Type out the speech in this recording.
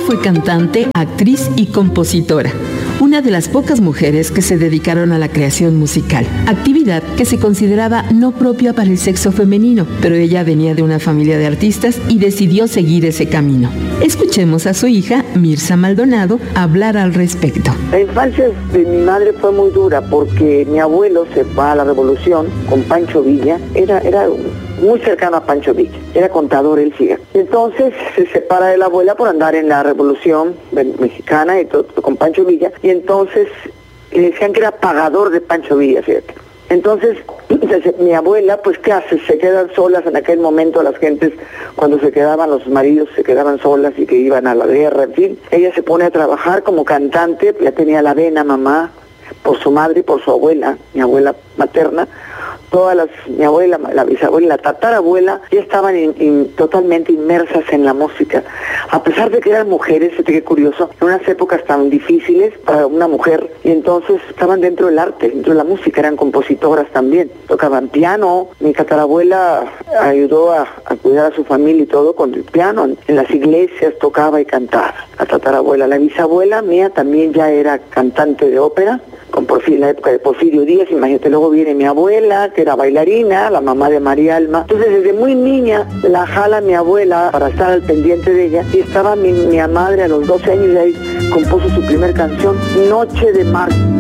fue cantante, actriz y compositora, una de las pocas mujeres que se dedicaron a la creación musical, actividad que se consideraba no propia para el sexo femenino, pero ella venía de una familia de artistas y decidió seguir ese camino. Escuchemos a su hija, Mirza Maldonado, hablar al respecto. La infancia de mi madre fue muy dura porque mi abuelo se va a la revolución con Pancho Villa, era muy cercano a Pancho Villa, era contador él sí. Entonces se separa de la abuela por andar en la revolución mexicana y todo, con Pancho Villa, y entonces le decían que era pagador de Pancho Villa, fíjate. Entonces mi abuela, pues ¿qué hace? Se quedan solas en aquel momento las gentes, cuando se quedaban los maridos, se quedaban solas y que iban a la guerra, en fin. Ella se pone a trabajar como cantante, ya tenía la vena mamá, por su madre y por su abuela, mi abuela materna. Mi abuela, la bisabuela y la tatarabuela ya estaban totalmente inmersas en la música. A pesar de que eran mujeres, fíjate qué curioso, en unas épocas tan difíciles para una mujer, y entonces estaban dentro del arte, dentro de la música, eran compositoras también. Tocaban piano, mi tatarabuela ayudó a cuidar a su familia y todo con el piano. En las iglesias tocaba y cantaba, la tatarabuela. La bisabuela mía también ya era cantante de ópera, en la época de Porfirio Díaz, imagínate. Luego viene mi abuela, que era bailarina, la mamá de María Alma. Entonces desde muy niña la jala mi abuela para estar al pendiente de ella, y estaba mi madre a los 12 años y ahí compuso su primer canción, Noche de Marzo.